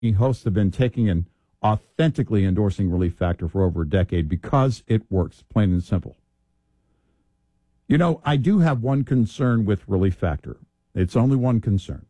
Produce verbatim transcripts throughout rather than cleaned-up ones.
hosts have been taking and authentically endorsing Relief Factor for over a decade because it works, plain and simple. You know, I do have one concern with Relief Factor. It's only one concern.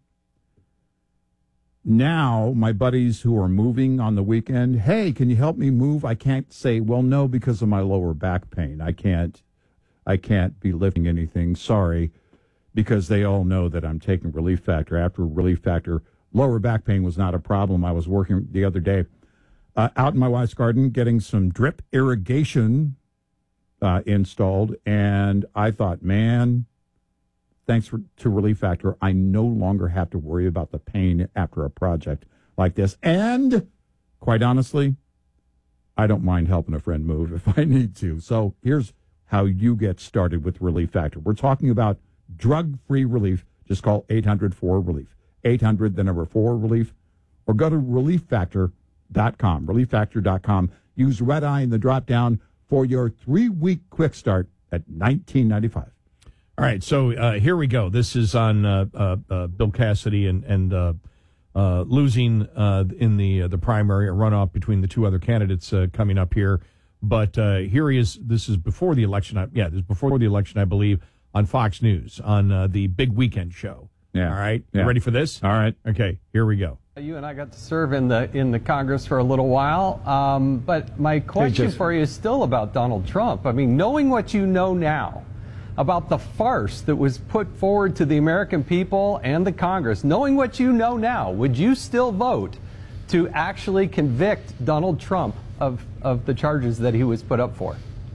Now, my buddies who are moving on the weekend, hey, can you help me move? I can't say, well, no, because of my lower back pain. I can't, I can't be lifting anything. Sorry, because they all know that I'm taking Relief Factor. After Relief Factor, lower back pain was not a problem. I was working the other day uh, out in my wife's garden getting some drip irrigation uh, installed, and I thought, man, thanks for, to Relief Factor, I no longer have to worry about the pain after a project like this. And quite honestly, I don't mind helping a friend move if I need to. So here's how you get started with Relief Factor. We're talking about drug-free relief. Just call eight hundred four relief. eight hundred, the number four relief. Or go to relief factor dot com. relief factor dot com. Use Red Eye in the drop-down for your three-week quick start at nineteen ninety-five. All right, so uh, here we go. This is on uh, uh, uh, Bill Cassidy and and uh, uh, losing uh, in the uh, the primary, a runoff between the two other candidates uh, coming up here. But uh, here he is. This is before the election. I, yeah, this is before the election, I believe, on Fox News on uh, the Big Weekend show. Yeah. All right. Yeah. You ready for this? All right. Okay. Here we go. You and I got to serve in the in the Congress for a little while, um, but my question just, for you is still about Donald Trump. I mean, knowing what you know now about the farce that was put forward to the American people and the Congress, knowing what you know now, would you still vote to actually convict Donald Trump of, of the charges that he was put up for?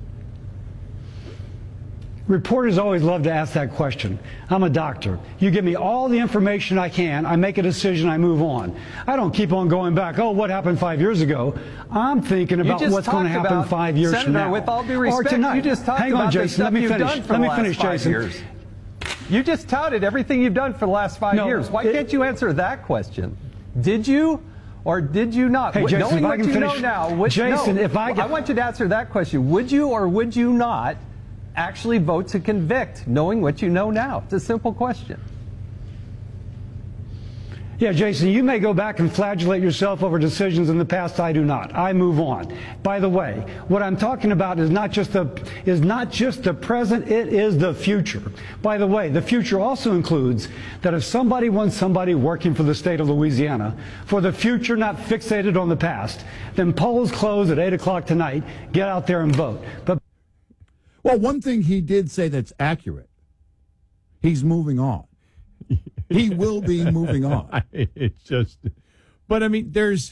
Reporters always love to ask that question. I'm a doctor. You give me all the information I can, I make a decision, I move on. I don't keep on going back, oh, what happened five years ago? I'm thinking about what's going to happen about, five years Senator, from now. with all due respect, or tonight. You just talked Hang about on, Jason, the stuff let me you've finish. done for let the me last finish, five Jason. years. You just touted everything you've done for the last five no, years. Why it, can't you answer that question? Did you or did you not? Hey, Jason, Knowing if I what can you finish, know now, would, Jason, no, if I, can, I want you to answer that question. Would you or would you not actually vote to convict, knowing what you know now? It's a simple question. Yeah, Jason, you may go back and flagellate yourself over decisions in the past. I do not. I move on. By the way, what I'm talking about is not just the is not just the present, it is the future. By the way, the future also includes that if somebody wants somebody working for the state of Louisiana, for the future not fixated on the past, then polls close at eight o'clock tonight. Get out there and vote. But well, one thing he did say that's accurate, he's moving on. He will be moving on. It's just, but I mean, there's,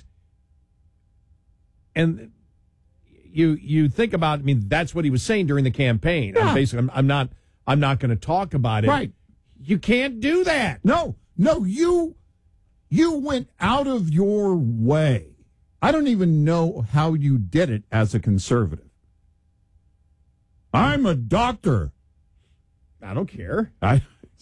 and you you think about, I mean, that's what he was saying during the campaign. Yeah. I'm basically, I'm, I'm not, I'm not going to talk about it. Right. You can't do that. No, no, you, you went out of your way. I don't even know how you did it as a conservative. I'm a doctor. I don't care. I.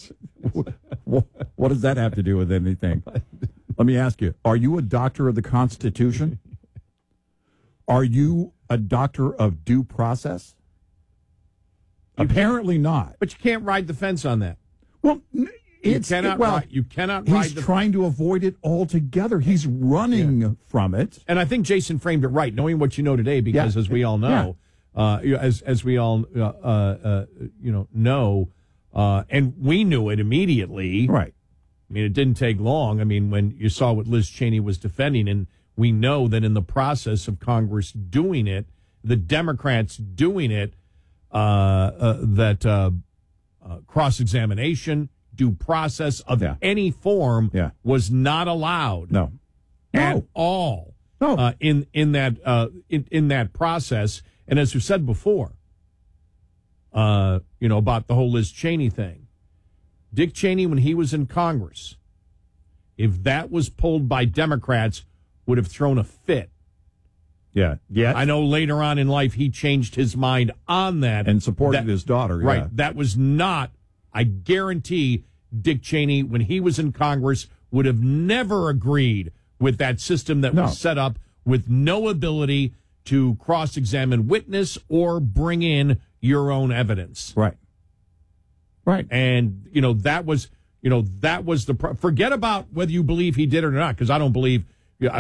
What does that have to do with anything? Let me ask you, are you a doctor of the Constitution? Are you a doctor of due process? You Apparently not. But you can't ride the fence on that. Well, you it's, cannot. it, well, ride, you cannot ride he's the trying to avoid it altogether. He's running yeah. from it. And I think Jason framed it right, knowing what you know today, because yeah. as we all know, yeah. uh, as as we all uh, uh, you know know. Uh, and we knew it immediately. Right. I mean, it didn't take long. I mean, when you saw what Liz Cheney was defending, and we know that in the process of Congress doing it, the Democrats doing it, uh, uh, that uh, uh, cross-examination, due process of yeah. any form yeah. was not allowed. No. At no. all. No. Uh, in, in, that, uh, in, in that process. And as we said before, Uh, you know, about the whole Liz Cheney thing. Dick Cheney, when he was in Congress, if that was pulled by Democrats, would have thrown a fit. Yeah. Yeah. I know later on in life he changed his mind on that. And supported that, his daughter. Yeah. Right. That was not, I guarantee, Dick Cheney, when he was in Congress, would have never agreed with that system that no. was set up with no ability to cross-examine witness or bring in your own evidence. Right. Right. And, you know, that was, you know, that was the, pro- forget about whether you believe he did or not, because I don't believe